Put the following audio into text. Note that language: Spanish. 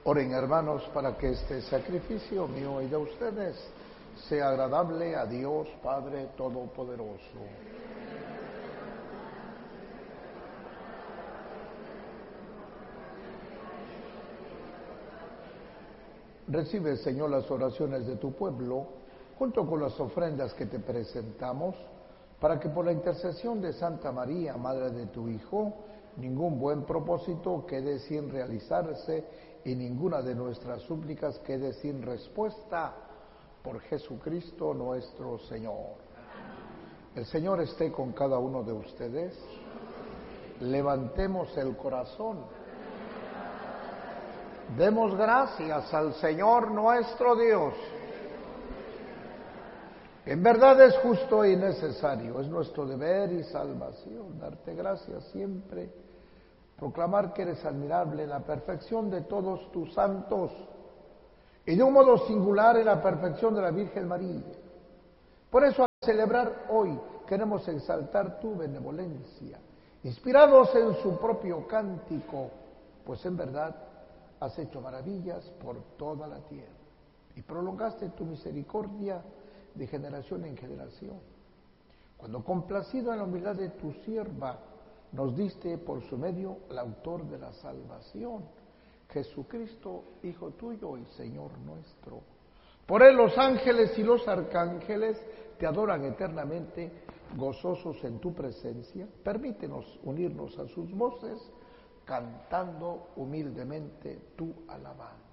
Oren, hermanos, para que este sacrificio mío y de ustedes sea agradable a Dios Padre Todopoderoso. Recibe, Señor, las oraciones de tu pueblo, junto con las ofrendas que te presentamos, para que por la intercesión de Santa María, Madre de tu Hijo, ningún buen propósito quede sin realizarse y ninguna de nuestras súplicas quede sin respuesta. Por Jesucristo nuestro Señor. El Señor esté con cada uno de ustedes. Levantemos el corazón. Demos gracias al Señor nuestro Dios. En verdad es justo y necesario, es nuestro deber y salvación, darte gracias siempre, proclamar que eres admirable en la perfección de todos tus santos y de un modo singular en la perfección de la Virgen María. Por eso, al celebrar hoy, queremos exaltar tu benevolencia, inspirados en su propio cántico, pues en verdad has hecho maravillas por toda la tierra y prolongaste tu misericordia de generación en generación. Cuando, complacido en la humildad de tu sierva, nos diste por su medio el autor de la salvación, Jesucristo, Hijo tuyo y Señor nuestro. Por él los ángeles y los arcángeles te adoran eternamente, gozosos en tu presencia. Permítenos unirnos a sus voces, cantando humildemente tu alabanza.